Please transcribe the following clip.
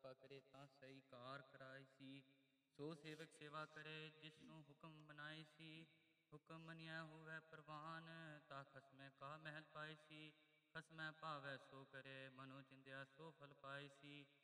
ਕਿਰਪਾ ਕਰੇ ਤਾਂ ਸਹੀ ਕਾਰ ਕਰਾਈ ਸੀ। ਸੋ ਸੇਵਕ ਸੇਵਾ ਕਰੇ ਜਿਸਨੂੰ ਹੁਕਮ ਬਣਾਈ ਸੀ। ਹੁਕਮ ਮੰਨਿਆ ਹੋਵੇ ਪ੍ਰਵਾਨ ਤਾ ਖਸਮੈ ਕਾ ਮਹਿਲ ਪਾਈ ਸੀ। ਖਸਮੈ ਭਾਵੈ ਸੋ ਕਰੇ ਮਨੋ ਚਿੰਦਿਆ ਸੋ ਫਲ ਪਾਈ ਸੀ।